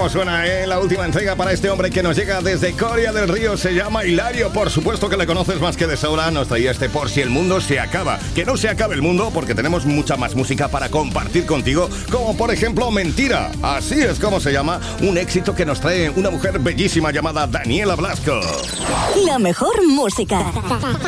cómo suena, la última entrega para este hombre que nos llega desde Coria del Río. Se llama Hilario, por supuesto que le conoces más que de sobra. Nos traía este Por si el mundo se acaba. Que no se acabe el mundo, porque tenemos mucha más música para compartir contigo, como por ejemplo Mentira. Así es como se llama, un éxito que nos trae una mujer bellísima llamada Daniela Blasco. La mejor música.